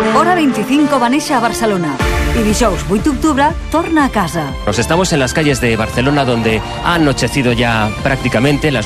Hora 25 va néixer a Barcelona y dijous 8 d'octubre torna a casa. Nos estamos en las calles de Barcelona, donde ha anochecido ya prácticamente. Las